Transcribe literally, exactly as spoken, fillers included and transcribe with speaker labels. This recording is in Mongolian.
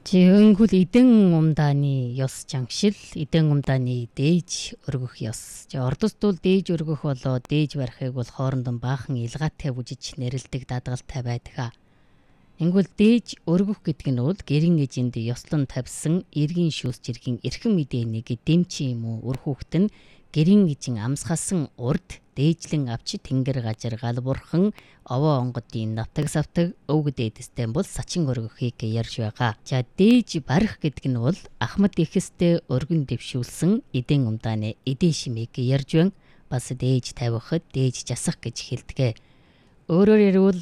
Speaker 1: Жингүүл эдэн умдааны ёс жангшил, эдэн умдааны дээж өргөх ёс. Жи ордостуул дээж өргөх болоо дээж барихыг бол хоорондон баахан илгаатай бүжиж нэрлдэг дадгалтай байдаг. Ингүүл дээж өргөх гэдэг нь бол гэрийн эжинд ёслон тавьсан эргийн шүүс жиргийн эрхэм мэдээнийг дэмчи юм уу өр хүүхэд нь гэрийн эжин амсгасан урд дээжлэн авчи тэнгэр гажир гал бурхан овоо онгодын навтаг савтаг өвгд эдэстэй бол сачин өргөхийг ярьж байгаа. За дээж барих гэдэг нь бол Ахмад ихэстэй өргөн дэвшүүлсэн эдэн умдааны эдэн шимийг ярьж байна. Бас дээж тавихад дээж жасах гэж хэлдэг. Өөрөөр ярил